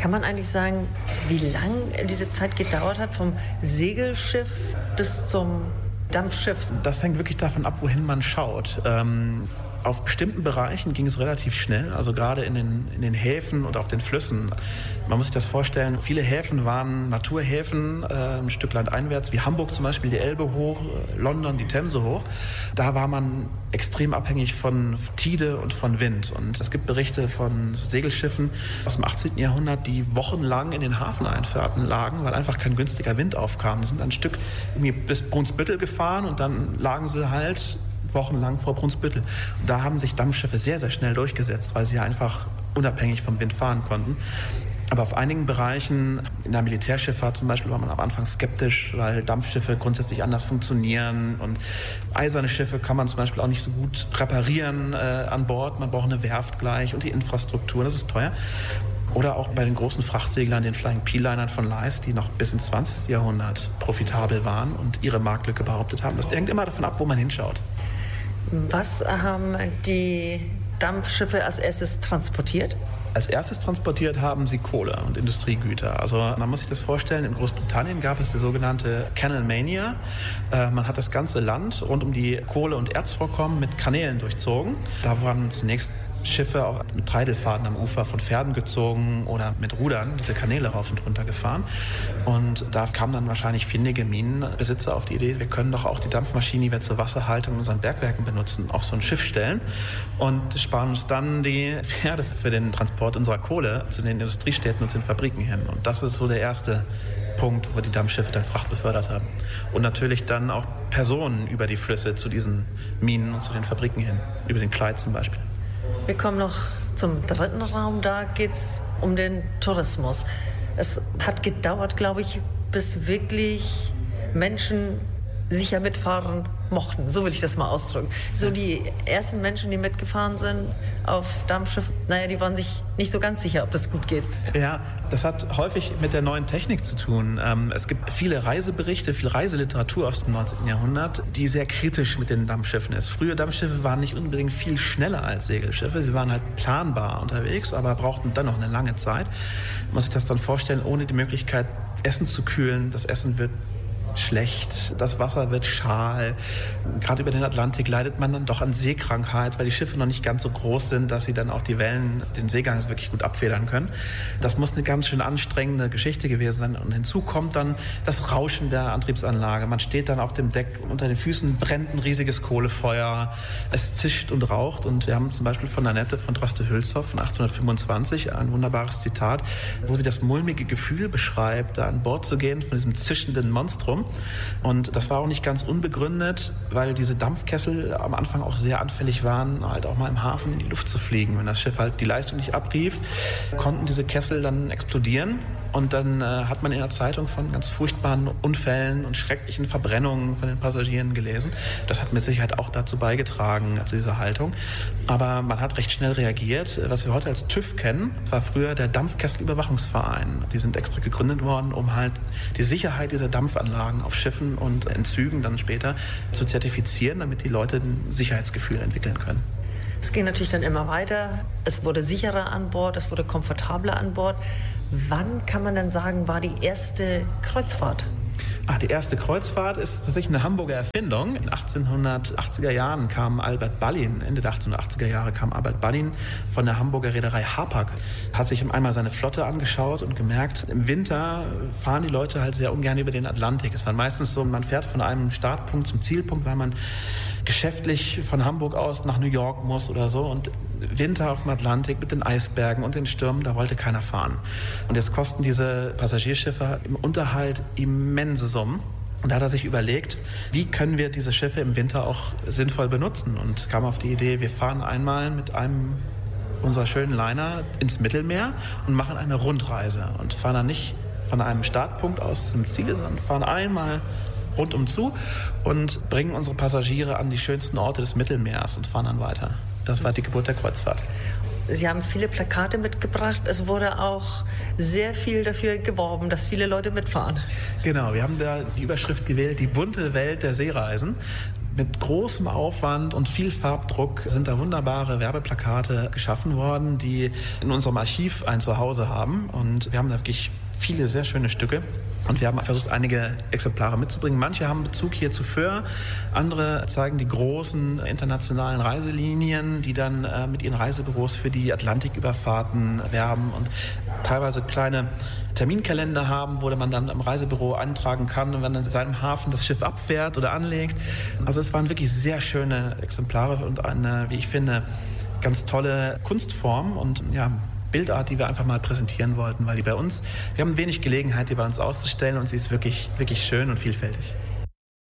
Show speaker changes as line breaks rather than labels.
Kann man eigentlich sagen, wie lang diese Zeit gedauert hat, vom Segelschiff bis zum Dampfschiff?
Das hängt wirklich davon ab, wohin man schaut. Auf bestimmten Bereichen ging es relativ schnell, also gerade in den Häfen und auf den Flüssen. Man muss sich das vorstellen, viele Häfen waren Naturhäfen, ein Stück landeinwärts, wie Hamburg zum Beispiel, die Elbe hoch, London, die Themse hoch. Da war man extrem abhängig von Tide und von Wind. Und es gibt Berichte von Segelschiffen aus dem 18. Jahrhundert, die wochenlang in den Hafeneinfahrten lagen, weil einfach kein günstiger Wind aufkam. Die sind ein Stück irgendwie bis Brunsbüttel gefahren und dann lagen sie halt wochenlang vor Brunsbüttel. Und da haben sich Dampfschiffe sehr, sehr schnell durchgesetzt, weil sie einfach unabhängig vom Wind fahren konnten. Aber auf einigen Bereichen, in der Militärschifffahrt zum Beispiel, war man am Anfang skeptisch, weil Dampfschiffe grundsätzlich anders funktionieren. Und eiserne Schiffe kann man zum Beispiel auch nicht so gut reparieren an Bord. Man braucht eine Werft gleich und die Infrastruktur, das ist teuer. Oder auch bei den großen Frachtseglern, den Flying P-Linern von Leist, die noch bis ins 20. Jahrhundert profitabel waren und ihre Marktlücke behauptet haben. Das hängt immer davon ab, wo man hinschaut.
Was haben die Dampfschiffe als erstes transportiert?
Als erstes transportiert haben sie Kohle und Industriegüter. Also man muss sich das vorstellen, in Großbritannien gab es die sogenannte Canal Mania. Man hat das ganze Land rund um die Kohle- und Erzvorkommen mit Kanälen durchzogen. Da waren zunächst Schiffe auch mit Treidelfaden am Ufer von Pferden gezogen oder mit Rudern diese Kanäle rauf und runter gefahren. Und da kamen dann wahrscheinlich findige Minenbesitzer auf die Idee, wir können doch auch die Dampfmaschine, die wir zur Wasserhaltung in unseren Bergwerken benutzen, auf so ein Schiff stellen und sparen uns dann die Pferde für den Transport unserer Kohle zu den Industriestädten und zu den Fabriken hin. Und das ist so der erste Punkt, wo die Dampfschiffe dann Fracht befördert haben. Und natürlich dann auch Personen über die Flüsse zu diesen Minen und zu den Fabriken hin, über den Clyde zum Beispiel.
Wir kommen noch zum dritten Raum, da geht es um den Tourismus. Es hat gedauert, glaube ich, bis wirklich Menschen sicher mitfahren mochten, so will ich das mal ausdrücken. So die ersten Menschen, die mitgefahren sind auf Dampfschiffen, die waren sich nicht so ganz sicher, ob das gut geht.
Ja, das hat häufig mit der neuen Technik zu tun. Es gibt viele Reiseberichte, viel Reiseliteratur aus dem 19. Jahrhundert, die sehr kritisch mit den Dampfschiffen ist. Frühe Dampfschiffe waren nicht unbedingt viel schneller als Segelschiffe. Sie waren halt planbar unterwegs, aber brauchten dann noch eine lange Zeit. Man muss sich das dann vorstellen, ohne die Möglichkeit, Essen zu kühlen. Das Essen wird schlecht, das Wasser wird schal. Gerade über den Atlantik leidet man dann doch an Seekrankheit, weil die Schiffe noch nicht ganz so groß sind, dass sie dann auch die Wellen, den Seegang wirklich gut abfedern können. Das muss eine ganz schön anstrengende Geschichte gewesen sein. Und hinzu kommt dann das Rauschen der Antriebsanlage. Man steht dann auf dem Deck, unter den Füßen brennt ein riesiges Kohlefeuer, es zischt und raucht. Und wir haben zum Beispiel von Annette von Droste-Hülshoff von 1825 ein wunderbares Zitat, wo sie das mulmige Gefühl beschreibt, da an Bord zu gehen von diesem zischenden Monstrum. Und das war auch nicht ganz unbegründet, weil diese Dampfkessel am Anfang auch sehr anfällig waren, halt auch mal im Hafen in die Luft zu fliegen. Wenn das Schiff halt die Leistung nicht abrief, konnten diese Kessel dann explodieren. Und dann hat man in der Zeitung von ganz furchtbaren Unfällen und schrecklichen Verbrennungen von den Passagieren gelesen. Das hat mit Sicherheit auch dazu beigetragen, zu dieser Haltung. Aber man hat recht schnell reagiert. Was wir heute als TÜV kennen, war früher der Dampfkesselüberwachungsverein. Die sind extra gegründet worden, um halt die Sicherheit dieser Dampfanlagen auf Schiffen und in Zügen dann später zu zertifizieren, damit die Leute ein Sicherheitsgefühl entwickeln können.
Es ging natürlich dann immer weiter. Es wurde sicherer an Bord, es wurde komfortabler an Bord. Wann kann man denn sagen, war die erste Kreuzfahrt?
Die erste Kreuzfahrt ist tatsächlich eine Hamburger Erfindung. In den 1880er Jahren kam Albert Ballin, Ende der 1880er Jahre kam Albert Ballin von der Hamburger Reederei Hapag, hat sich einmal seine Flotte angeschaut und gemerkt, im Winter fahren die Leute halt sehr ungern über den Atlantik. Es war meistens so, man fährt von einem Startpunkt zum Zielpunkt, weil man geschäftlich von Hamburg aus nach New York muss oder so. Und Winter auf dem Atlantik mit den Eisbergen und den Stürmen, da wollte keiner fahren. Und jetzt kosten diese Passagierschiffe im Unterhalt immense Summen. Und da hat er sich überlegt, wie können wir diese Schiffe im Winter auch sinnvoll benutzen? Und kam auf die Idee, wir fahren einmal mit einem unserer schönen Liner ins Mittelmeer und machen eine Rundreise. Und fahren dann nicht von einem Startpunkt aus zum Ziel, sondern fahren einmal rundum zu und bringen unsere Passagiere an die schönsten Orte des Mittelmeers und fahren dann weiter. Das war die Geburt der Kreuzfahrt.
Sie haben viele Plakate mitgebracht. Es wurde auch sehr viel dafür geworben, dass viele Leute mitfahren.
Genau, wir haben da die Überschrift gewählt, die bunte Welt der Seereisen. Mit großem Aufwand und viel Farbdruck sind da wunderbare Werbeplakate geschaffen worden, die in unserem Archiv ein Zuhause haben. Und wir haben da wirklich viele sehr schöne Stücke. Und wir haben versucht, einige Exemplare mitzubringen. Manche haben Bezug hier zu Föhr, andere zeigen die großen internationalen Reiselinien, die dann mit ihren Reisebüros für die Atlantiküberfahrten werben und teilweise kleine Terminkalender haben, wo man dann am Reisebüro eintragen kann, wenn dann in seinem Hafen das Schiff abfährt oder anlegt. Also es waren wirklich sehr schöne Exemplare und eine, wie ich finde, ganz tolle Kunstform und ja, Bildart, die wir einfach mal präsentieren wollten, weil wir haben wenig Gelegenheit, die bei uns auszustellen und sie ist wirklich, wirklich schön und vielfältig.